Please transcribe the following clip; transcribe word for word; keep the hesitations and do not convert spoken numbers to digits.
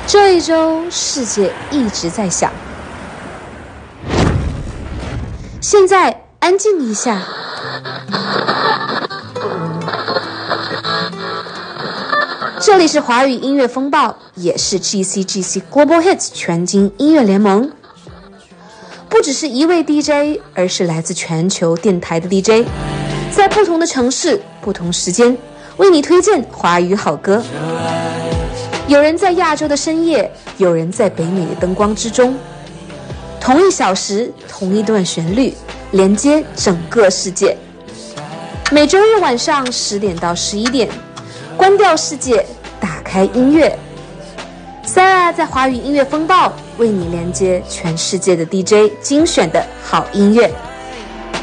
这一周世界一直在响，现在安静一下。这里是华语音乐风暴，也是 G C G C Global Hits 全金音乐联盟。不只是一位 D J， 而是来自全球电台的 D J， 在不同的城市、不同时间，为你推荐华语好歌。有人在亚洲的深夜，有人在北美的灯光之中，同一小时，同一段旋律，连接整个世界。每周日晚上十点到十一点，关掉世界，打开音乐。Sarah 在华语音乐风暴为你连接全世界的 D J 精选的好音乐。